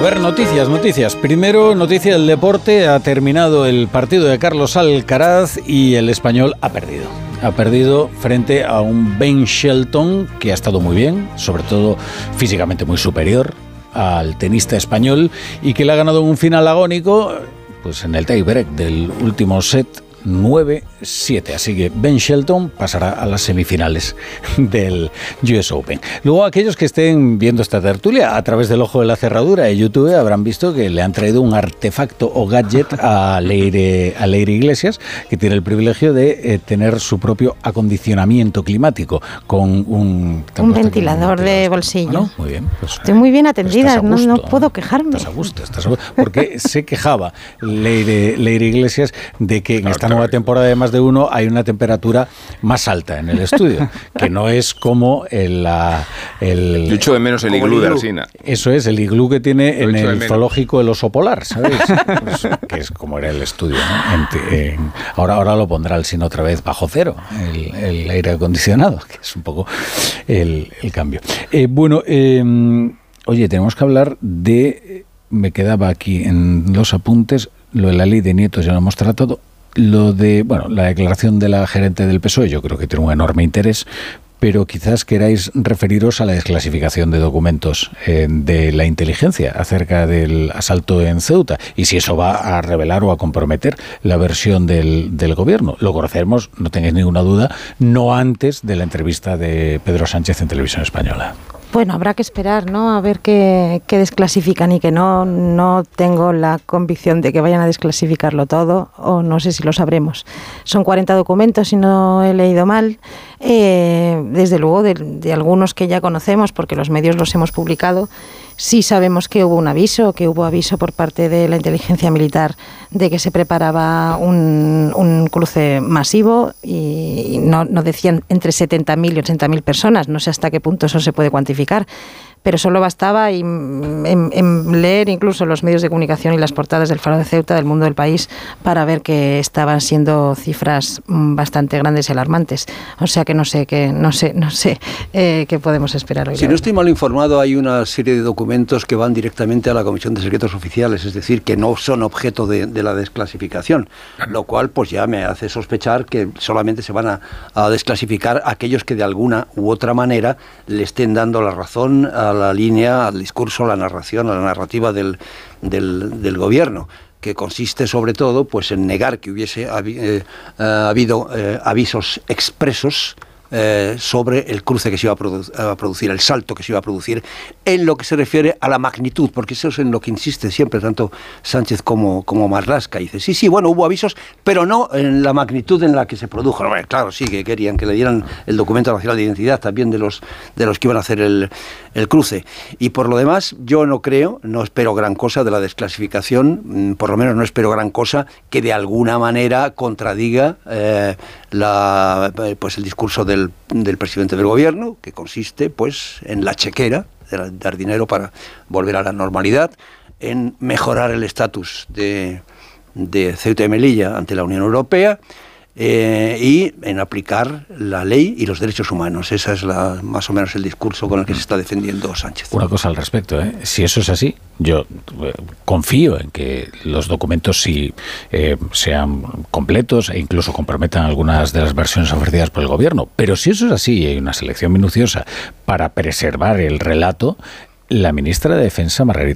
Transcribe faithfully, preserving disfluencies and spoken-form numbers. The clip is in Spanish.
A ver, noticias, noticias. Primero, noticia del deporte. Ha terminado el partido de Carlos Alcaraz y el Español ha perdido. Ha perdido frente a un Ben Shelton que ha estado muy bien, sobre todo físicamente muy superior al tenista español, y que le ha ganado un final agónico, pues en el tie-break del último set, nueve siete. Así que Ben Shelton pasará a las semifinales del U S Open. Luego, aquellos que estén viendo esta tertulia a través del ojo de la cerradura de YouTube habrán visto que le han traído un artefacto o gadget a Leire, a Leire Iglesias, que tiene el privilegio de eh, tener su propio acondicionamiento climático con un... Un ventilador un de bolsillo. ¿No? Muy bien. Pues, Estoy muy bien atendida, pues gusto, no, no puedo quejarme. Estás a gusto, estás a gusto. Porque se quejaba Leire, Leire Iglesias de que en esta nueva temporada de Más de Uno hay una temperatura más alta en el estudio, que no es como el... La, el Yo echo de menos el iglú de Alsina. Eso es, el iglú que tiene Lo en el zoológico el oso polar, ¿sabes? Pues, que es como era el estudio, ¿no? En, en, ahora, ahora lo pondrá Alsina otra vez bajo cero, el, el aire acondicionado, que es un poco el, el cambio. Eh, bueno, eh, oye, tenemos que hablar de... Me quedaba aquí en los apuntes, lo de la ley de nietos ya lo hemos tratado. Lo de, bueno, la declaración de la gerente del P S O E, yo creo que tiene un enorme interés, pero quizás queráis referiros a la desclasificación de documentos eh, de la inteligencia acerca del asalto en Ceuta, y si eso va a revelar o a comprometer la versión del, del gobierno. Lo conoceremos, no tengáis ninguna duda, no antes de la entrevista de Pedro Sánchez en Televisión Española. Bueno, habrá que esperar, ¿no? A ver qué, qué desclasifican y que no, no tengo la convicción de que vayan a desclasificarlo todo, o no sé si lo sabremos. Son cuarenta documentos, si no he leído mal, eh, desde luego de, de algunos que ya conocemos, porque los medios los hemos publicado. Sí sabemos que hubo un aviso, que hubo aviso por parte de la inteligencia militar de que se preparaba un, un cruce masivo, y no, no decían entre setenta mil y ochenta mil personas, no sé hasta qué punto eso se puede cuantificar, pero solo bastaba y, en, en leer incluso los medios de comunicación y las portadas del Faro de Ceuta, del Mundo del País, para ver que estaban siendo cifras bastante grandes y alarmantes. O sea que no sé qué no sé, no sé, eh, qué podemos esperar hoy. Si no estoy mal informado, hay una serie de documentos que van directamente a la Comisión de Secretos Oficiales, es decir, que no son objeto de, de la desclasificación, lo cual pues ya me hace sospechar que solamente se van a, a desclasificar aquellos que de alguna u otra manera le estén dando la razón a a la línea, al discurso, a la narración, a la narrativa del, del, del gobierno, que consiste sobre todo pues en negar que hubiese habi, eh, eh, habido eh, avisos expresos eh, sobre el cruce que se iba a, produ- a producir, el salto que se iba a producir, en lo que se refiere a la magnitud, porque eso es en lo que insiste siempre tanto Sánchez como, como Marlaska. Dice, sí, sí, bueno, hubo avisos, pero no en la magnitud en la que se produjo. Bueno, claro, sí, que querían que le dieran el documento nacional de identidad también de los, de los que iban a hacer el, el cruce. Y por lo demás, yo no creo, no espero gran cosa de la desclasificación, por lo menos no espero gran cosa que de alguna manera contradiga eh, la, pues el discurso del del presidente del gobierno, que consiste pues en la chequera, de dar dinero para volver a la normalidad, en mejorar el estatus de, de Ceuta y Melilla ante la Unión Europea, eh, y en aplicar la ley y los derechos humanos. Esa es la, más o menos el discurso con el que se está defendiendo Sánchez. Una cosa al respecto, ¿eh? Si eso es así, yo eh, confío en que los documentos sí eh, sean completos e incluso comprometan algunas de las versiones ofrecidas por el gobierno. Pero si eso es así y hay una selección minuciosa para preservar el relato, la ministra de Defensa, Margarita